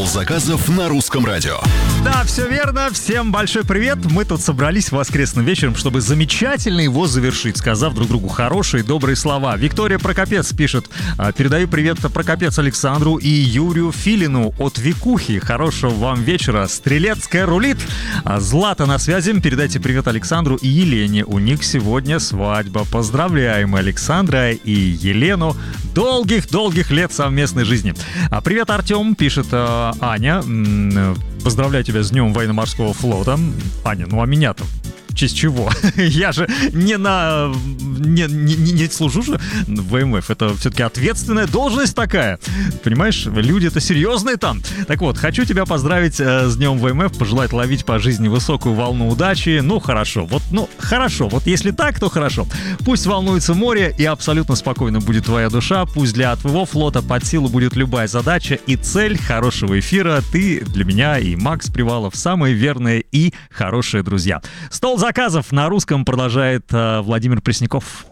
Стол заказов на русском радио. Да, все верно. Всем большой привет. Мы тут собрались воскресным вечером, чтобы замечательно его завершить, сказав друг другу хорошие, добрые слова. Виктория Прокопец пишет: передаю привет Прокопец Александру и Юрию Филину от Викухи. Хорошего вам вечера. Стрелецкая рулит. Злата на связи. Передайте привет Александру и Елене. У них сегодня свадьба. Поздравляем Александра и Елену. Долгих лет совместной жизни. Привет, Артем, пишет Аня. Поздравляю тебя с Днем Военно-Морского флота. Аня, ну а меня-то в честь чего? Я же не служу же в ВМФ. Это все-таки ответственная должность такая. Понимаешь, люди-то серьезные там. Так вот, хочу тебя поздравить с Днем ВМФ, пожелать ловить по жизни высокую волну удачи. Ну, хорошо. Вот если так, то хорошо. Пусть волнуется море и абсолютно спокойно будет твоя душа. Пусть для твоего флота под силу будет любая задача и цель хорошего эфира. Ты для меня и Макс Привалов самые верные и хорошие друзья. Стол заказов на русском продолжает Владимир Пресняков.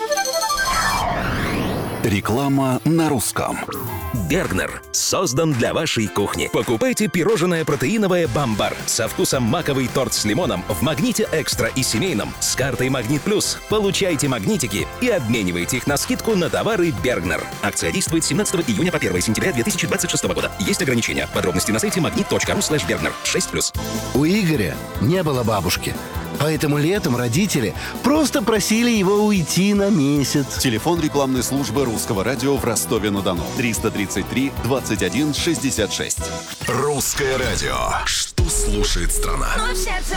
Реклама на русском. Бергнер создан для вашей кухни. Покупайте пирожное протеиновое «Бамбар» со вкусом маковый торт с лимоном в «Магните Экстра» и семейном с картой «Магнит Плюс». Получайте магнитики и обменивайте их на скидку на товары Бергнер. Акция действует с 17 июня по 1 сентября 2026 года. Есть ограничения. Подробности на сайте magnit.ru/Бергнер. 6+. У Игоря не было бабушки. Поэтому летом родители просто просили его уйти на месяц. Телефон рекламной службы русского радио в Ростове-на-Дону. 333 21 66. Русское радио. Что слушает страна?